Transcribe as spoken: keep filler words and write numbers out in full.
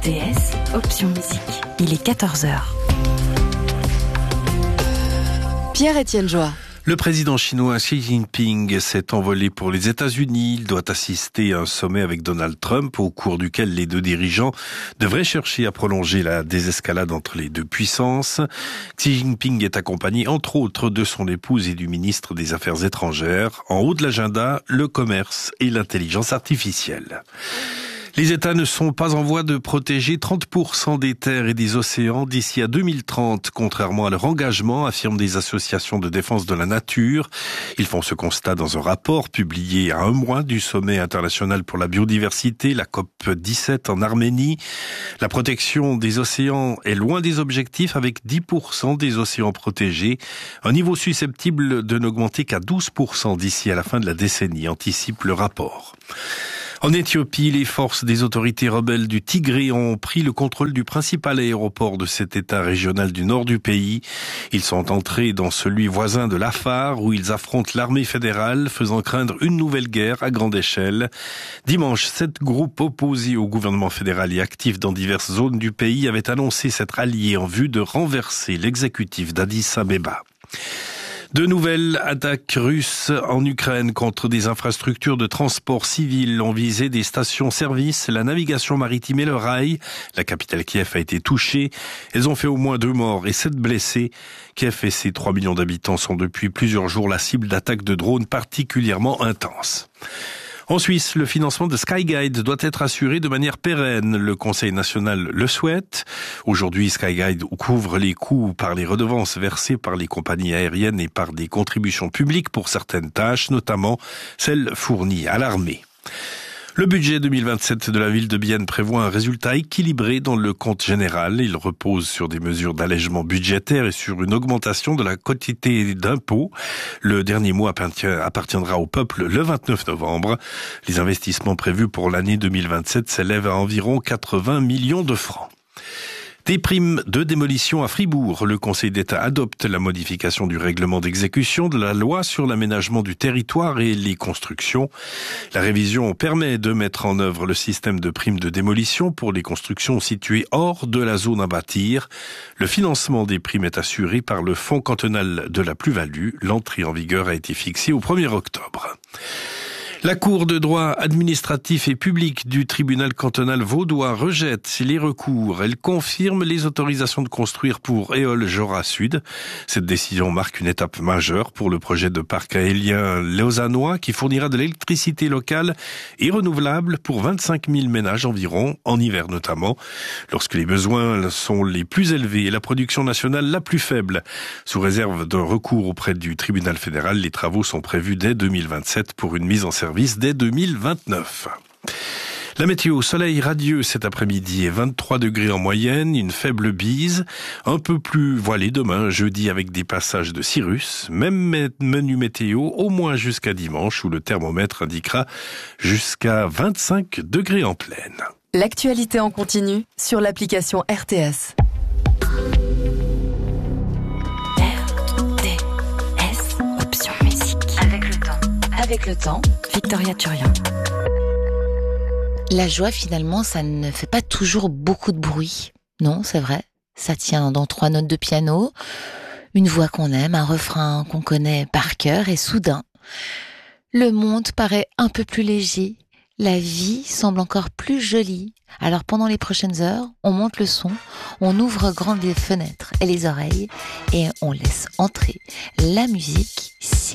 R T S, option musique. Il est quatorze heures. Pierre-Étienne Joie. Le président chinois Xi Jinping s'est envolé pour les États-Unis. Il doit assister à un sommet avec Donald Trump, au cours duquel les deux dirigeants devraient chercher à prolonger la désescalade entre les deux puissances. Xi Jinping est accompagné, entre autres, de son épouse et du ministre des Affaires étrangères. En haut de l'agenda, le commerce et l'intelligence artificielle. Les États ne sont pas en voie de protéger trente pour cent des terres et des océans d'ici à deux mille trente, contrairement à leur engagement, affirment des associations de défense de la nature. Ils font ce constat dans un rapport publié à un mois du sommet international pour la biodiversité, la COP dix-sept en Arménie. La protection des océans est loin des objectifs, avec dix pour cent des océans protégés, un niveau susceptible de n'augmenter qu'à douze pour cent d'ici à la fin de la décennie, anticipe le rapport. En Éthiopie, les forces des autorités rebelles du Tigré ont pris le contrôle du principal aéroport de cet état régional du nord du pays. Ils sont entrés dans celui voisin de l'Afar, où ils affrontent l'armée fédérale, faisant craindre une nouvelle guerre à grande échelle. Dimanche, sept groupes opposés au gouvernement fédéral et actifs dans diverses zones du pays avaient annoncé s'être alliés en vue de renverser l'exécutif d'Addis Abeba. De nouvelles attaques russes en Ukraine contre des infrastructures de transport civil ont visé des stations-service, la navigation maritime et le rail. La capitale Kiev a été touchée. Elles ont fait au moins deux morts et sept blessés. Kiev et ses trois millions d'habitants sont depuis plusieurs jours la cible d'attaques de drones particulièrement intenses. En Suisse, le financement de Skyguide doit être assuré de manière pérenne. Le Conseil national le souhaite. Aujourd'hui, Skyguide couvre les coûts par les redevances versées par les compagnies aériennes et par des contributions publiques pour certaines tâches, notamment celles fournies à l'armée. Le budget deux mille vingt-sept de la ville de Bienne prévoit un résultat équilibré dans le compte général. Il repose sur des mesures d'allègement budgétaire et sur une augmentation de la quotité d'impôts. Le dernier mot appartiendra au peuple le vingt-neuf novembre. Les investissements prévus pour l'année deux mille vingt-sept s'élèvent à environ quatre-vingts millions de francs. Des primes de démolition à Fribourg. Le Conseil d'État adopte la modification du règlement d'exécution de la loi sur l'aménagement du territoire et les constructions. La révision permet de mettre en œuvre le système de primes de démolition pour les constructions situées hors de la zone à bâtir. Le financement des primes est assuré par le Fonds cantonal de la plus-value. L'entrée en vigueur a été fixée au premier octobre. La Cour de droit administratif et public du tribunal cantonal vaudois rejette les recours. Elle confirme les autorisations de construire pour Éole Jura Sud. Cette décision marque une étape majeure pour le projet de parc éolien lausannois qui fournira de l'électricité locale et renouvelable pour vingt-cinq mille ménages environ, en hiver notamment, lorsque les besoins sont les plus élevés et la production nationale la plus faible. Sous réserve d'un recours auprès du tribunal fédéral, les travaux sont prévus dès deux mille vingt-sept pour une mise en service dès deux mille vingt-neuf. La météo, soleil radieux cet après-midi et vingt-trois degrés en moyenne, une faible bise, un peu plus voilée demain, jeudi avec des passages de cirrus, même menu météo, au moins jusqu'à dimanche où le thermomètre indiquera jusqu'à vingt-cinq degrés en pleine. L'actualité en continu sur l'application R T S. Avec le temps, Victoria Turian. La joie, finalement, ça ne fait pas toujours beaucoup de bruit. Non, c'est vrai. Ça tient dans trois notes de piano, une voix qu'on aime, un refrain qu'on connaît par cœur, et soudain, le monde paraît un peu plus léger. La vie semble encore plus jolie. Alors pendant les prochaines heures, on monte le son, on ouvre grand les fenêtres et les oreilles, et on laisse entrer la musique